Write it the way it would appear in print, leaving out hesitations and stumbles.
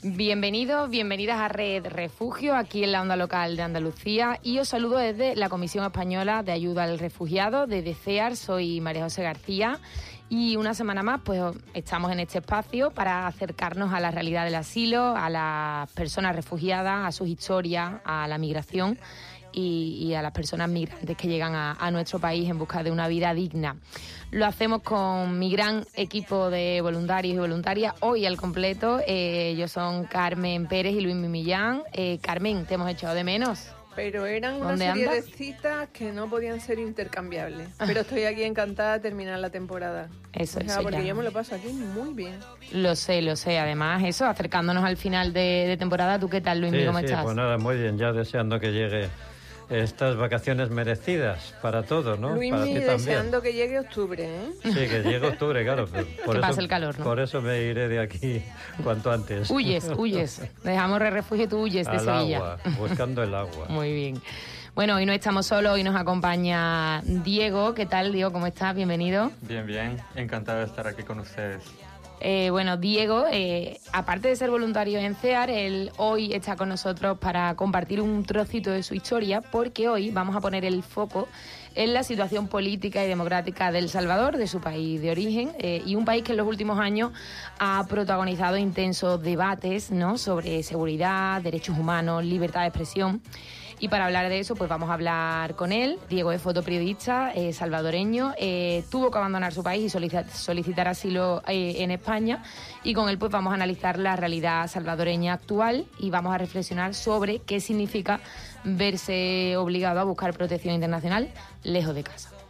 Bienvenidos, bienvenidas a Red Refugio, aquí en la onda local de Andalucía, y os saludo desde la Comisión Española de Ayuda al Refugiado, desde CEAR. Soy María José García y una semana más pues estamos en este espacio para acercarnos a la realidad del asilo, a las personas refugiadas, a sus historias, a la migración y a las personas migrantes que llegan a nuestro país en busca de una vida digna. Lo hacemos con mi gran equipo de voluntarios y voluntarias, hoy al completo. Ellos son Carmen Pérez y Luis Millán. Carmen, te hemos echado de menos. Pero eran una serie de citas que no podían ser intercambiables. Pero estoy aquí encantada de terminar la temporada. Eso porque ya. yo me lo paso aquí muy bien. Lo sé. Además, eso, acercándonos al final de temporada. ¿Tú qué tal, Luis? ¿Cómo estás? Pues nada, muy bien. Ya deseando que llegue estas vacaciones merecidas para todos, ¿no? Luis, para ti deseando también. Que llegue octubre, ¿eh? Sí, que llegue octubre, claro. Que pase el calor, ¿no? Por eso me iré de aquí cuanto antes. Huyes. Dejamos refugio y tú huyes de Sevilla. Agua, buscando el agua. Muy bien. Bueno, hoy no estamos solos, hoy nos acompaña Diego. ¿Qué tal, Diego? ¿Cómo estás? Bienvenido. Bien. Encantado de estar aquí con ustedes. Diego, aparte de ser voluntario en CEAR, él hoy está con nosotros para compartir un trocito de su historia, porque hoy vamos a poner el foco en la situación política y democrática de El Salvador, de su país de origen, y un país que en los últimos años ha protagonizado intensos debates, ¿no?, sobre seguridad, derechos humanos, libertad de expresión. Y para hablar de eso, pues vamos a hablar con él. Diego es fotoperiodista salvadoreño, tuvo que abandonar su país y solicitar asilo en España, y con él pues vamos a analizar la realidad salvadoreña actual y vamos a reflexionar sobre qué significa verse obligado a buscar protección internacional lejos de casa.